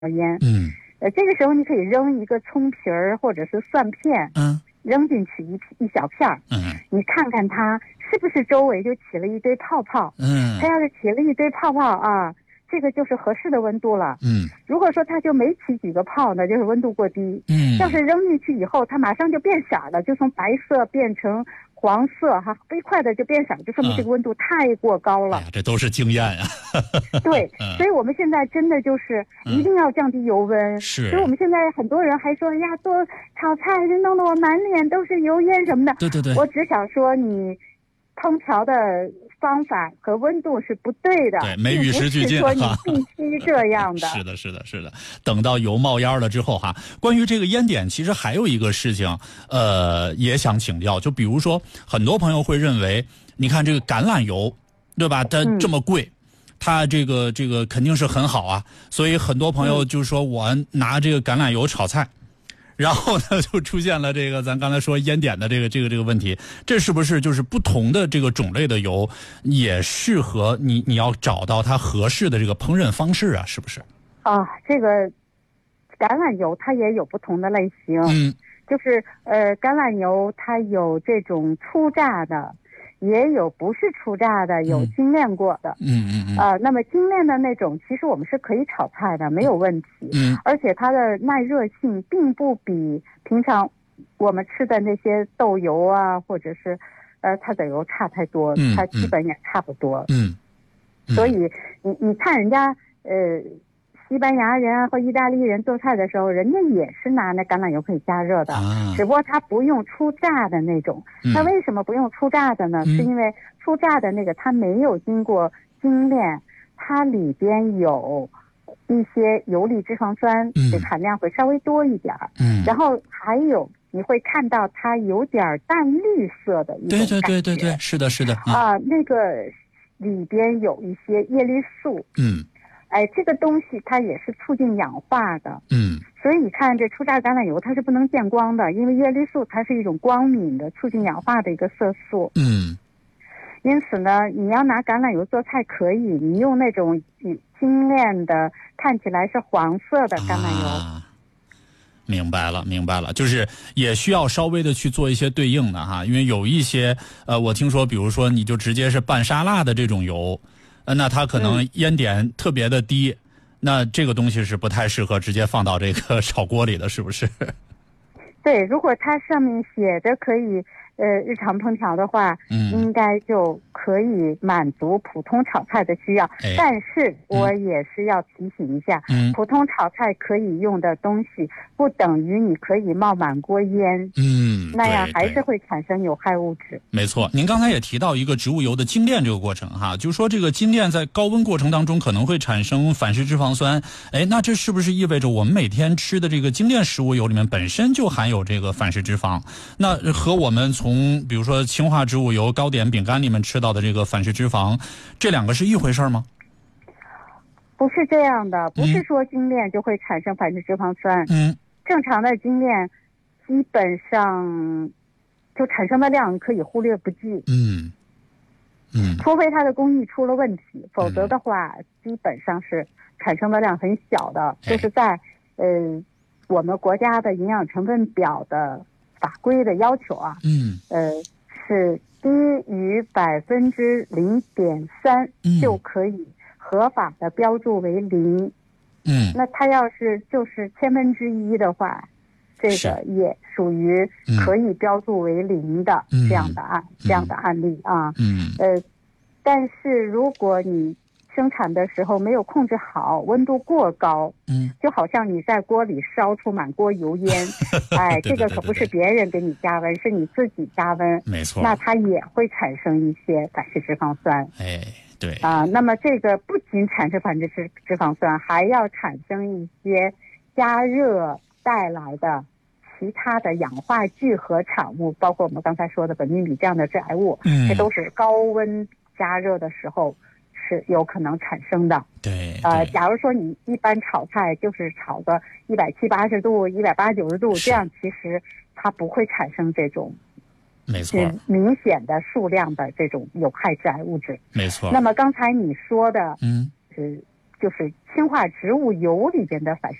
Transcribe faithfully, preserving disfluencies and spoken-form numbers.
烟。 嗯， 呃，这个时候你可以扔一个葱皮儿或者是蒜片， 嗯， 扔进去一一小片儿， 嗯， 你看看它是不是周围就起了一堆泡泡。 嗯， 它要是起了一堆泡泡啊，这个就是合适的温度了。 嗯， 如果说它就没起几个泡呢，就是温度过低。 嗯， 要是扔进去以后，它马上就变色了，就从白色变成黄色哈，飞快的就变色，就说明这个温度太过高了。 哎呀，这都是经验呀。 对， 嗯， 所以我们现在真的就是一定要降低油温。 嗯，是。 所以我们现在很多人还说，哎呀，做炒菜就弄得我满脸都是油烟什么的。 对对对。 我只想说，你烹调的方法和温度是不对的， 对，没与时俱进， 说你必须这样的。 是的，是的，是的。等到油冒烟了之后哈，关于这个烟点，其实还有一个事情，呃，也想请教。就比如说，很多朋友会认为，你看这个橄榄油，对吧？它这么贵，嗯、它这个这个肯定是很好啊。所以很多朋友就说我拿这个橄榄油炒菜。然后呢，就出现了这个咱刚才说烟点的这个这个这个问题，这是不是就是不同的这个种类的油也适合你你要找到它合适的这个烹饪方式啊？是不是？ 啊，这个橄榄油它也有不同的类型， 嗯， 就是呃，橄榄油它有这种粗榨的。也有不是初榨的，有精炼过的。 嗯嗯嗯。 呃，那么精炼的那种，其实我们是可以炒菜的，没有问题。 嗯。 而且它的耐热性并不比平常我们吃的那些豆油啊，或者是呃它的油差太多， 嗯、 它基本也差不多。 嗯。嗯所以你你看人家呃。西班牙人啊或意大利人做菜的时候，人家也是拿那橄榄油可以加热的， 啊、 只不过他不用初榨的那种。 嗯、 那为什么不用初榨的呢？ 嗯、 是因为初榨的那个它没有经过精炼，它里边有一些游离脂肪酸， 嗯、 这含量会稍微多一点。 嗯， 然后还有你会看到它有点淡绿色的一种感觉。 对对对对对，是的，是的。 嗯、啊，那个里边有一些叶绿素。 嗯。 哎，这个东西它也是促进氧化的， 嗯， 所以你看这初榨橄榄油它是不能见光的，因为叶绿素它是一种光敏的促进氧化的一个色素。 嗯， 因此呢，你要拿橄榄油做菜可以，你用那种精炼的看起来是黄色的橄榄油。 啊，明白了，明白了，就是也需要稍微的去做一些对应的哈，因为有一些呃，我听说，比如说你就直接是拌沙拉的这种油。呃，那它可能烟点特别的低，嗯、那这个东西是不太适合直接放到这个炒锅里的，是不是？ 对，如果它上面写着可以呃日常烹调的话， 嗯， 应该就可以满足普通炒菜的需要。 哎、 但是我也是要提醒一下， 嗯， 普通炒菜可以用的东西，不等于你可以冒满锅烟。 嗯， 那样还是会产生有害物质。 没错，您刚才也提到一个植物油的精炼这个过程哈，就是说这个精炼在高温过程当中可能会产生反式脂肪酸。哎，那这是不是意味着我们每天吃的这个精炼食物油里面本身就含有这个反式脂肪？那和我们从比如说氢化植物油、糕点、饼干里面吃到的这个反式脂肪，这两个是一回事吗？ 不是这样的，不是说精炼就会产生反式脂肪酸。 嗯， 正常的精炼基本上就产生的量可以忽略不计。 嗯嗯， 除非它的工艺出了问题，否则的话，嗯、基本上是产生的量很小的， 哎、 就是在呃我们国家的营养成分表的法规的要求啊， 嗯， 呃是低于百分之零点三就可以合法的标注为零。 嗯， 那它要是就是千分之一的话，这个也属于可以标注为零的这样的案、嗯、这样的案例啊。 嗯， 呃，但是如果你生产的时候没有控制好，温度过高， 嗯， 就好像你在锅里烧出满锅油烟，哎， 对对对对对， 这个可不是别人给你加温，是你自己加温， 没错， 那它也会产生一些反式脂肪酸。 哎，对啊，那么这个不仅产生反式脂脂肪酸，还要产生一些加热带来的其他的氧化聚合产物，包括我们刚才说的苯并芘这样的致癌物， 嗯， 这都是高温加热的时候是有可能产生的。 对， 呃，假如说你一般炒菜就是炒个一百七八十度、一百八九十度，这样其实它不会产生这种。 没错， 明显的数量的这种有害致癌物质。 没错。 那么刚才你说的， 嗯， 是就是氢化植物油里边的反